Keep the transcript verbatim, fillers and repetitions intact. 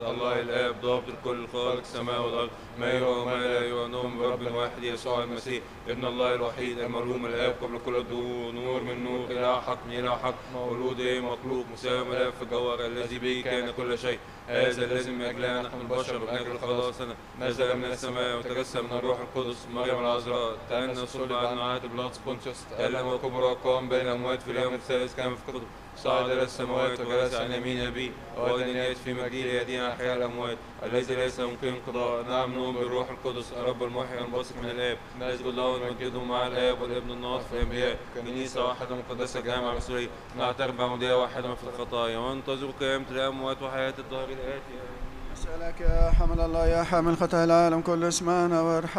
الله الآب ضابط الكل خالق السماء والأرض، ما يرى وما لا يرى، نؤمن برب واحد يسوع المسيح ابن الله الوحيد المرحوم الآب قبل كل الدهور، نور من نور، إله حق من إله حق، مولود غير مخلوق، مساوي من الآب في الجوهر، الذي به كان كل شيء، هذا الذي من أجلنا نحن البشر ومن أجل خلاصنا نزل من السماء وتجسم من الروح القدس مريم العذراء، تأنى صلب عن عهد بيلاطس بونتيوس، تألم وكبر وقام بين الأموات في اليوم الثالث كما في الكتب، صعد إلى السماوات وجلس عن يمين أبيه، وأيضا يأتي في مجده ليدين أحياء الأموات الذي ليس يمكن انقضاء. نعم نؤمن بالروح القدس الرب المحيي المنبثق من الآب، نسجد له ونمجده مع الآب والابن الناطق في الأنبياء، كنيسة واحدة مقدسة جامعة رسولية، نعترف بعمودية واحدة في الخطايا، وننتظر قيامة الأموات وحياة الدهر الآتي. أسألك يا حمل الله يا حامل خطايا العالم كل اسمعنا وارحمنا.